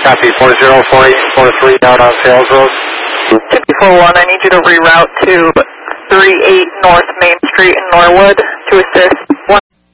Copy 404843 down on Sales Road. 241, I need you to reroute to 38 North Main Street in Norwood to assist 1